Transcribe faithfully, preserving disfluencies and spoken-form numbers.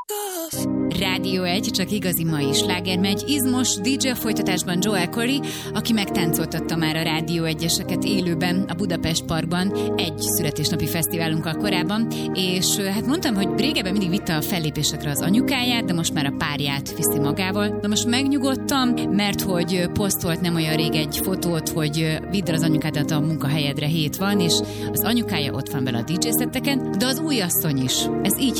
Rádió egy, csak igazi mai sláger megy. Izmos dé dzsé folytatásban Joel Corry, aki megtáncoltatta már a Rádió egyeseket élőben a Budapest Parkban egy születésnapi fesztiválunkkal korábban, és hát mondtam, hogy régebben mindig vitte a fellépésekre az anyukáját, de most már a párját viszi magával. De most megnyugodtam, mert hogy posztolt nem olyan rég egy fotót, hogy vidd el az anyukádat a munkahelyedre, hét van, és az anyukája ott van vele a dé dzsé szetteken, de az új asszony is. Ez így